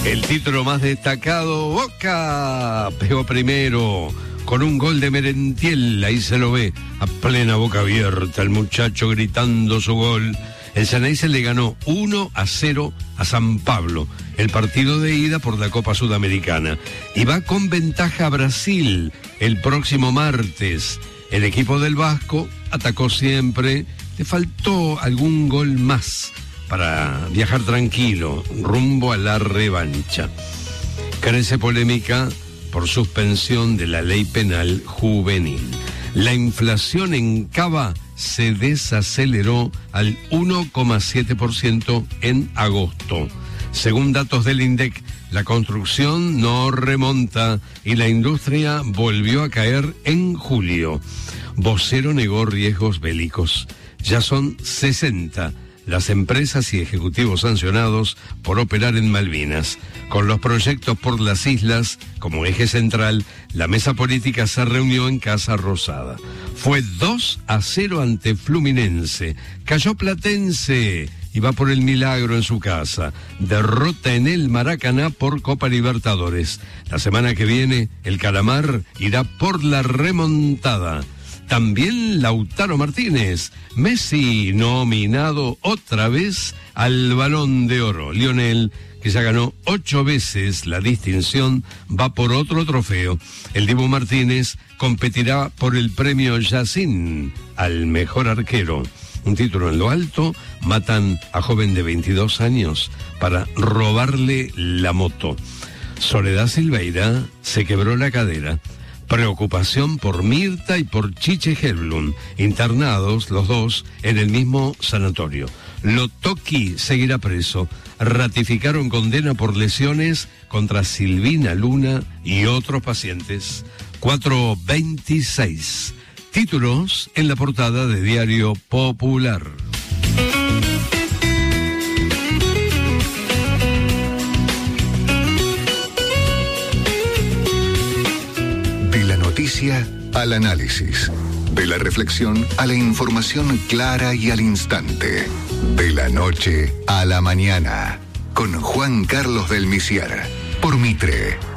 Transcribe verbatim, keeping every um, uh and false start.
El título más destacado, Boca pegó primero con un gol de Merentiel, ahí se lo ve a plena boca abierta, el muchacho gritando su gol. El Xeneize le ganó uno a cero a San Pablo, el partido de ida por la Copa Sudamericana. Y va con ventaja a Brasil el próximo martes. El equipo del Vasco atacó siempre, le faltó algún gol más para viajar tranquilo, rumbo a la revancha. Crece polémica por suspensión de la ley penal juvenil. La inflación en Cava se desaceleró al uno coma siete por ciento en agosto. Según datos del INDEC, la construcción no remonta y la industria volvió a caer en julio. Vocero negó riesgos bélicos. Ya son sesenta las empresas y ejecutivos sancionados por operar en Malvinas. Con los proyectos por las islas como eje central, la mesa política se reunió en Casa Rosada. Fue dos a cero ante Fluminense. Cayó Platense y va por el milagro en su casa. Derrota en el Maracaná por Copa Libertadores. La semana que viene, el Calamar irá por la remontada. También Lautaro Martínez, Messi nominado otra vez al Balón de Oro. Lionel, que ya ganó ocho veces la distinción, va por otro trofeo. El Dibu Martínez competirá por el premio Yacine al mejor arquero. Un título en lo alto, matan a joven de veintidós años para robarle la moto. Soledad Silveira se quebró la cadera. Preocupación por Mirta y por Chiche Helblum, internados los dos en el mismo sanatorio. Lotoki seguirá preso. Ratificaron condena por lesiones contra Silvina Luna y otros pacientes. cuatro veintiséis. Títulos en la portada de Diario Popular. De la noticia al análisis, de la reflexión a la información clara y al instante, de la noche a la mañana, con Juan Carlos del Misier, por Mitre.